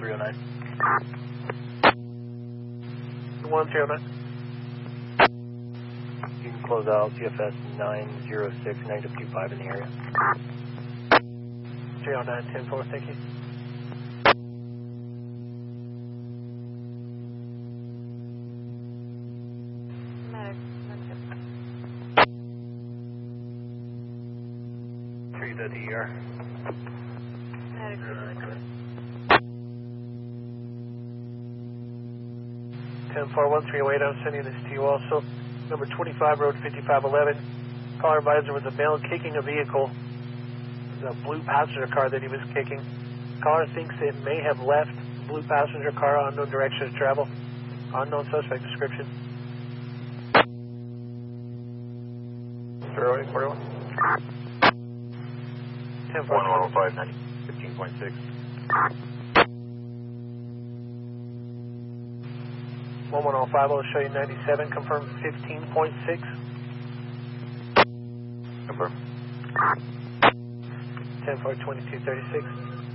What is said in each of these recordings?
1309. 1309. You can close out GFS 906, -25 in the area. 309, 10-4, thank you. Trees at the ER. 10-4-1-308, I'm sending this to you also. Number 25, road 5511. Caller advisor was a male kicking a vehicle. It was a blue passenger car that he was kicking. Caller thinks it may have left. Blue passenger car, unknown direction of travel. Unknown suspect description. 0841. 10-4. 15.6. 1105, I'll show you 97, confirm 15.6. Confirm. 10-4-2236.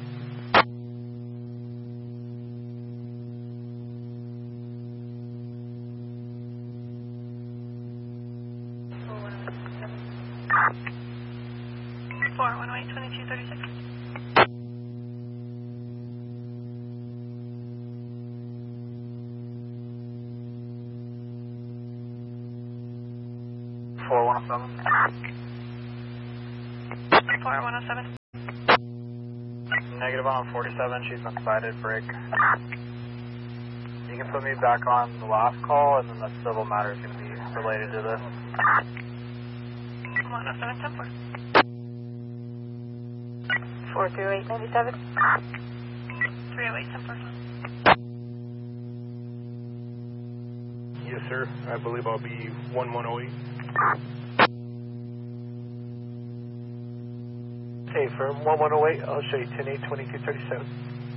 Negative on 47, she's been cited, break. You can put me back on the last call, and then the civil matter is going to be related to this. 107, 10-4. 408-97. 308, 10-4. Yes, sir. I believe I'll be 1108. Okay, firm 1108, I'll show you 10-8-2237.